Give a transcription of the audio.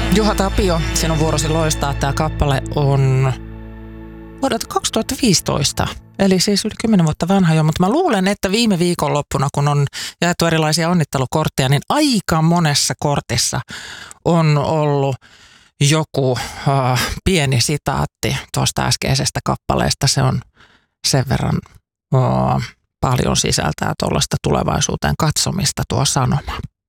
Juha Tapio, sinun vuorosi loistaa. Tämä kappale on vuodelta 2015, eli siis yli 10 vuotta vanha jo, mutta mä luulen, että viime viikonloppuna, kun on jaettu erilaisia onnittelukortteja, niin aika monessa kortissa on ollut joku pieni sitaatti tuosta äskeisestä kappaleesta. Se on sen verran paljon sisältää tuollaista tulevaisuuteen katsomista tuo sanoma.